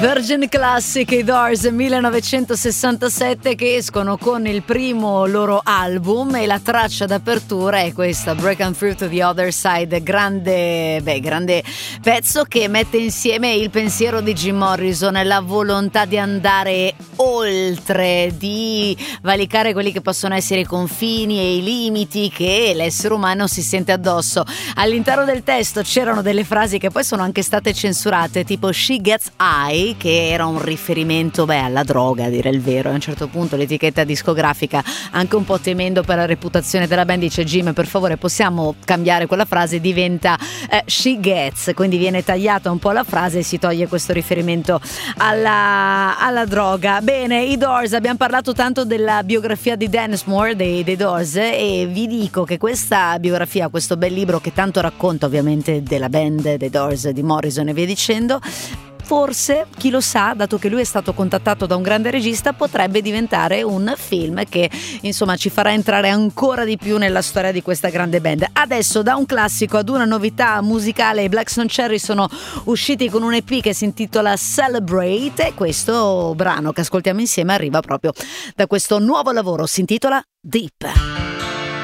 Virgin Classic, i Doors 1967, che escono con il primo loro album e la traccia d'apertura è questa, Breaking Through to the Other Side, grande pezzo che mette insieme il pensiero di Jim Morrison, la volontà di andare oltre, di valicare quelli che possono essere i confini e i limiti che l'essere umano si sente addosso. All'interno del testo c'erano delle frasi che poi sono anche state censurate, tipo She Gets High, che era un riferimento alla droga, a dire il vero. A un certo punto l'etichetta discografica, anche un po' temendo per la reputazione della band, dice: Jim, per favore, possiamo cambiare quella frase, diventa She Gets, quindi viene tagliata un po' la frase e si toglie questo riferimento alla droga. Bene, i Doors, abbiamo parlato tanto della biografia di Densmore dei Doors, e vi dico che questa biografia, questo bel libro che tanto racconta ovviamente della band dei Doors, di Morrison e via dicendo, forse, chi lo sa, dato che lui è stato contattato da un grande regista, potrebbe diventare un film che insomma ci farà entrare ancora di più nella storia di questa grande band. Adesso, da un classico ad una novità musicale, i Black Stone Cherry sono usciti con un EP che si intitola Celebrate, e questo brano che ascoltiamo insieme arriva proprio da questo nuovo lavoro, si intitola Deep.